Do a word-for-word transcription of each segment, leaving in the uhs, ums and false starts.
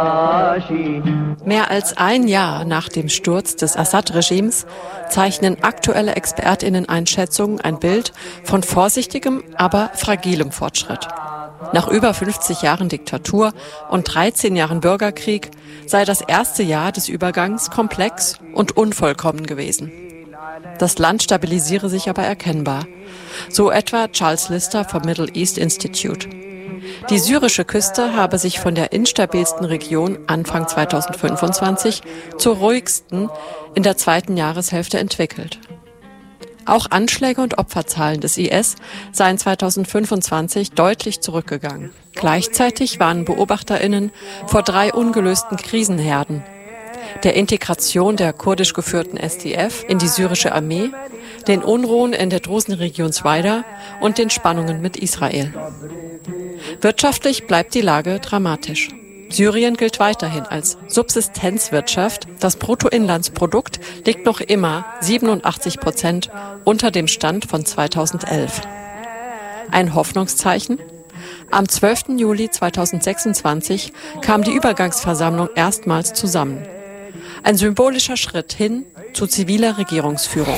Mehr als ein Jahr nach dem Sturz des Assad-Regimes zeichnen aktuelle ExpertInnen-Einschätzungen ein Bild von vorsichtigem, aber fragilem Fortschritt. Nach über fünfzig Jahren Diktatur und dreizehn Jahren Bürgerkrieg sei das erste Jahr des Übergangs komplex und unvollkommen gewesen. Das Land stabilisiere sich aber erkennbar. So etwa Charles Lister vom Middle East Institute. Die syrische Küste habe sich von der instabilsten Region Anfang zweitausendfünfundzwanzig zur ruhigsten in der zweiten Jahreshälfte entwickelt. Auch Anschläge und Opferzahlen des I S seien zweitausendfünfundzwanzig deutlich zurückgegangen. Gleichzeitig warnen BeobachterInnen vor drei ungelösten Krisenherden: der Integration der kurdisch geführten S D F in die syrische Armee, den Unruhen in der Drusenregion Zweida und den Spannungen mit Israel. Wirtschaftlich bleibt die Lage dramatisch. Syrien gilt weiterhin als Subsistenzwirtschaft. Das Bruttoinlandsprodukt liegt noch immer siebenundachtzig Prozent unter dem Stand von zweitausendelf. Ein Hoffnungszeichen? Am zwölften Juli zweitausendsechsundzwanzig kam die Übergangsversammlung erstmals zusammen. Ein symbolischer Schritt hin zu ziviler Regierungsführung.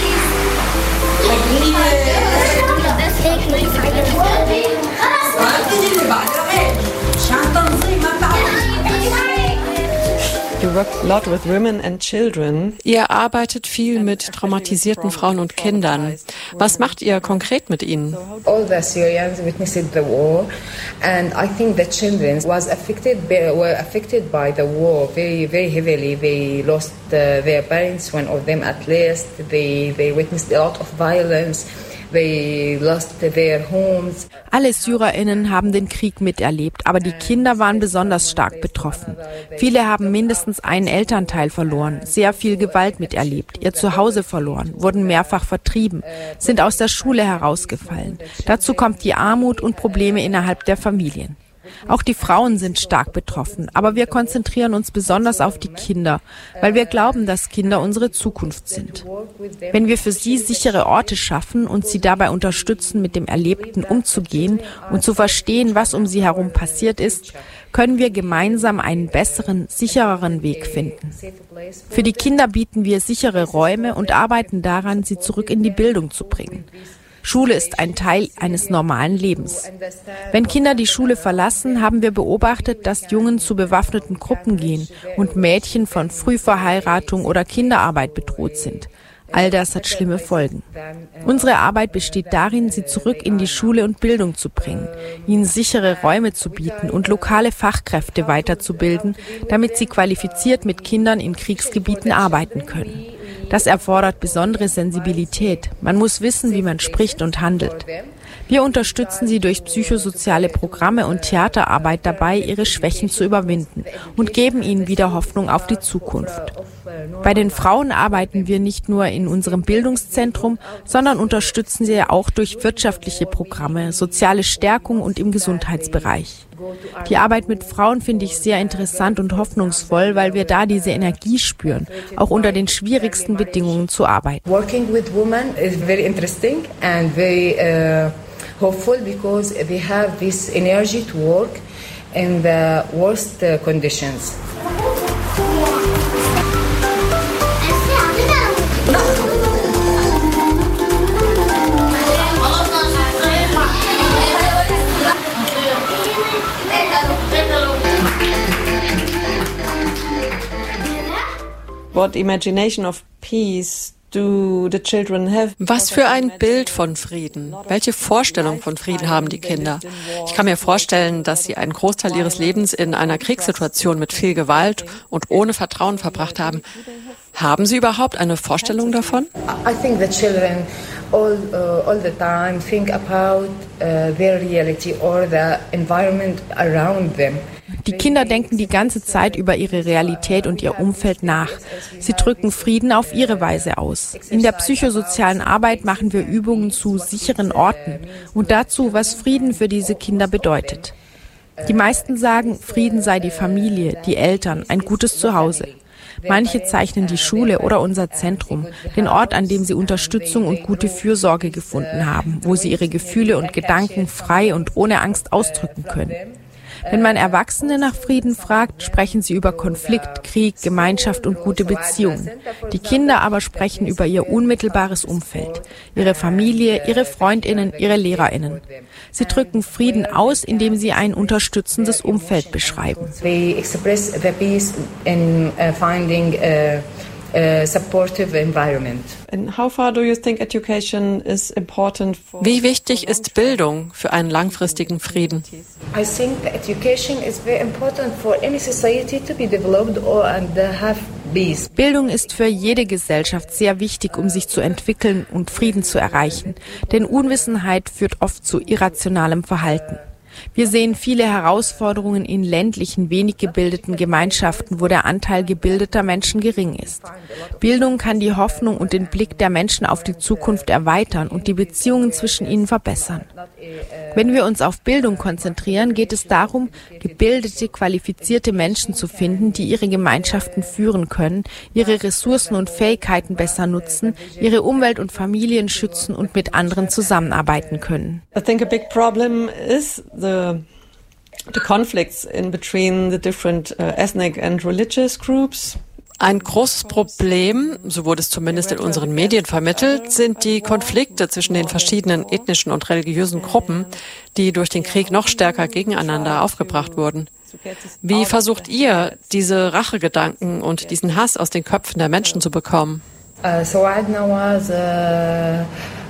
You work a lot with women and children. Ihr arbeitet viel mit traumatisierten Frauen und Kindern. Was macht ihr konkret mit ihnen? All the Syrians witnessed the war, and I think the children was affected were affected by the war very very heavily. They lost uh, their parents, one of them at least. They they witnessed a lot of violence. They lost their homes. Alle SyrerInnen haben den Krieg miterlebt, aber die Kinder waren besonders stark betroffen. Viele haben mindestens einen Elternteil verloren, sehr viel Gewalt miterlebt, ihr Zuhause verloren, wurden mehrfach vertrieben, sind aus der Schule herausgefallen. Dazu kommt die Armut und Probleme innerhalb der Familien. Auch die Frauen sind stark betroffen, aber wir konzentrieren uns besonders auf die Kinder, weil wir glauben, dass Kinder unsere Zukunft sind. Wenn wir für sie sichere Orte schaffen und sie dabei unterstützen, mit dem Erlebten umzugehen und zu verstehen, was um sie herum passiert ist, können wir gemeinsam einen besseren, sichereren Weg finden. Für die Kinder bieten wir sichere Räume und arbeiten daran, sie zurück in die Bildung zu bringen. Schule ist ein Teil eines normalen Lebens. Wenn Kinder die Schule verlassen, haben wir beobachtet, dass Jungen zu bewaffneten Gruppen gehen und Mädchen von Frühverheiratung oder Kinderarbeit bedroht sind. All das hat schlimme Folgen. Unsere Arbeit besteht darin, sie zurück in die Schule und Bildung zu bringen, ihnen sichere Räume zu bieten und lokale Fachkräfte weiterzubilden, damit sie qualifiziert mit Kindern in Kriegsgebieten arbeiten können. Das erfordert besondere Sensibilität. Man muss wissen, wie man spricht und handelt. Wir unterstützen sie durch psychosoziale Programme und Theaterarbeit dabei, ihre Schwächen zu überwinden und geben ihnen wieder Hoffnung auf die Zukunft. Bei den Frauen arbeiten wir nicht nur in unserem Bildungszentrum, sondern unterstützen sie auch durch wirtschaftliche Programme, soziale Stärkung und im Gesundheitsbereich. Die Arbeit mit Frauen finde ich sehr interessant und hoffnungsvoll, weil wir da diese Energie spüren, auch unter den schwierigsten Bedingungen zu arbeiten. Working with women is very interesting and very uh, hopeful because they have this energy to work in the worst uh, conditions. What imagination of peace do the children have? Was für ein Bild von Frieden? Welche Vorstellung von Frieden haben die Kinder? Ich kann mir vorstellen, dass sie einen Großteil ihres Lebens in einer Kriegssituation mit viel Gewalt und ohne Vertrauen verbracht haben. Haben Sie überhaupt eine Vorstellung davon? I think the children all uh, all the time think about uh, their reality or the environment around them. Die Kinder denken die ganze Zeit über ihre Realität und ihr Umfeld nach. Sie drücken Frieden auf ihre Weise aus. In der psychosozialen Arbeit machen wir Übungen zu sicheren Orten und dazu, was Frieden für diese Kinder bedeutet. Die meisten sagen, Frieden sei die Familie, die Eltern, ein gutes Zuhause. Manche zeichnen die Schule oder unser Zentrum, den Ort, an dem sie Unterstützung und gute Fürsorge gefunden haben, wo sie ihre Gefühle und Gedanken frei und ohne Angst ausdrücken können. Wenn man Erwachsene nach Frieden fragt, sprechen sie über Konflikt, Krieg, Gemeinschaft und gute Beziehungen. Die Kinder aber sprechen über ihr unmittelbares Umfeld, ihre Familie, ihre Freundinnen, ihre Lehrerinnen. Sie drücken Frieden aus, indem sie ein unterstützendes Umfeld beschreiben. They express the peace in uh, finding a, a supportive environment. And how far do you think education is important for Wie wichtig ist Bildung für einen langfristigen Frieden? I think that education is very important for any society to be developed or and have peace. Bildung ist für jede Gesellschaft sehr wichtig, um sich zu entwickeln und Frieden zu erreichen. Denn Unwissenheit führt oft zu irrationalem Verhalten. Wir sehen viele Herausforderungen in ländlichen, wenig gebildeten Gemeinschaften, wo der Anteil gebildeter Menschen gering ist. Bildung kann die Hoffnung und den Blick der Menschen auf die Zukunft erweitern und die Beziehungen zwischen ihnen verbessern. Wenn wir uns auf Bildung konzentrieren, geht es darum, gebildete, qualifizierte Menschen zu finden, die ihre Gemeinschaften führen können, ihre Ressourcen und Fähigkeiten besser nutzen, ihre Umwelt und Familien schützen und mit anderen zusammenarbeiten können. I think a big problem is the the conflicts in between the different uh, ethnic and religious groups. Ein großes Problem, so wurde es zumindest in unseren Medien vermittelt, sind die Konflikte zwischen den verschiedenen ethnischen und religiösen Gruppen, die durch den Krieg noch stärker gegeneinander aufgebracht wurden. Wie versucht ihr, diese Rachegedanken und diesen Hass aus den Köpfen der Menschen zu bekommen? Uh, Sawadna was uh,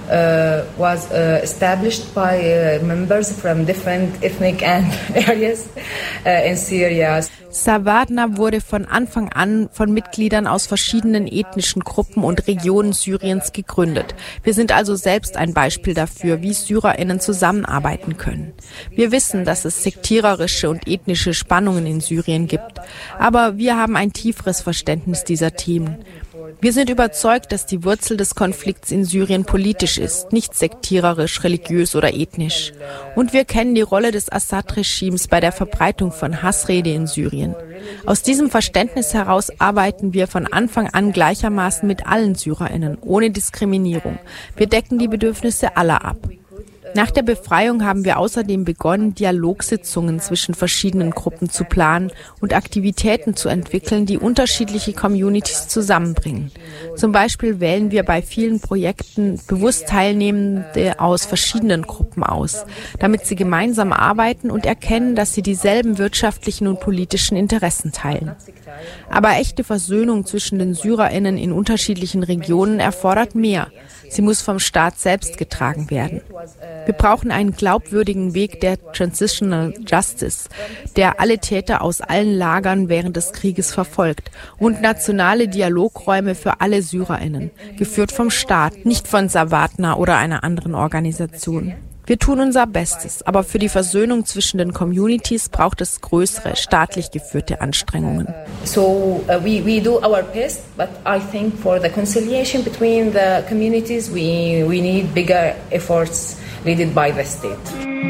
uh, was uh, established by uh, members from different ethnic and areas uh, in Syria. Sawadna wurde von Anfang an von Mitgliedern aus verschiedenen ethnischen Gruppen und Regionen Syriens gegründet. Wir sind also selbst ein Beispiel dafür, wie SyrerInnen zusammenarbeiten können. Wir wissen, dass es sektiererische und ethnische Spannungen in Syrien gibt, aber wir haben ein tieferes Verständnis dieser Themen. Wir sind überzeugt, dass die Wurzel des Konflikts in Syrien politisch ist, nicht sektiererisch, religiös oder ethnisch. Und wir kennen die Rolle des Assad-Regimes bei der Verbreitung von Hassrede in Syrien. Aus diesem Verständnis heraus arbeiten wir von Anfang an gleichermaßen mit allen SyrerInnen, ohne Diskriminierung. Wir decken die Bedürfnisse aller ab. Nach der Befreiung haben wir außerdem begonnen, Dialogsitzungen zwischen verschiedenen Gruppen zu planen und Aktivitäten zu entwickeln, die unterschiedliche Communities zusammenbringen. Zum Beispiel wählen wir bei vielen Projekten bewusst Teilnehmende aus verschiedenen Gruppen aus, damit sie gemeinsam arbeiten und erkennen, dass sie dieselben wirtschaftlichen und politischen Interessen teilen. Aber echte Versöhnung zwischen den SyrerInnen in unterschiedlichen Regionen erfordert mehr. Sie muss vom Staat selbst getragen werden. Wir brauchen einen glaubwürdigen Weg der Transitional Justice, der alle Täter aus allen Lagern während des Krieges verfolgt, und nationale Dialogräume für alle SyrerInnen, geführt vom Staat, nicht von Sawadna oder einer anderen Organisation. Wir tun unser Bestes, aber für die Versöhnung zwischen den Communities braucht es größere, staatlich geführte Anstrengungen. So uh, we we do our best, but I think for the conciliation between the communities, we we need bigger efforts led by the state.